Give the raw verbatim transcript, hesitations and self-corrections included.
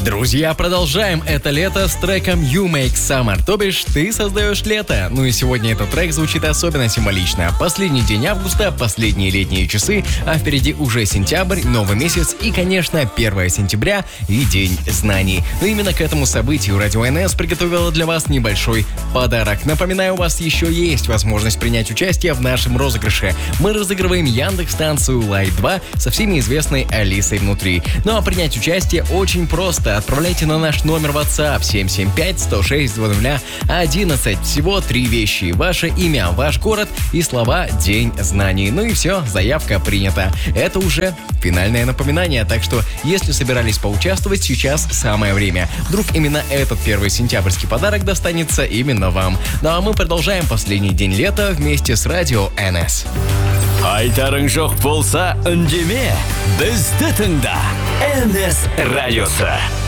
Друзья, продолжаем это лето с треком You Make Summer, то бишь ты создаешь лето. Ну и сегодня этот трек звучит особенно символично. Последний день августа, последние летние часы, а впереди уже сентябрь, новый месяц и, конечно, первое сентября и День знаний. Но именно к этому событию Радио эн эс приготовила для вас небольшой подарок. Напоминаю, у вас еще есть возможность принять участие в нашем розыгрыше. Мы разыгрываем Яндекс-станцию Лайт два со всеми известной Алисой внутри. Ну а принять участие очень просто. Отправляйте на наш номер WhatsApp семь семь пять сто шесть двадцать одиннадцать. Всего три вещи. Ваше имя, ваш город и слова «День знаний». Ну и все, заявка принята. Это уже финальное напоминание, так что если собирались поучаствовать, сейчас самое время. Вдруг именно этот первый сентябрьский подарок достанется именно вам. Ну а мы продолжаем последний день лета вместе с Радио эн эс. Айтарың жоқ болса үндеме, бізді тыңда. эн эс радиосы.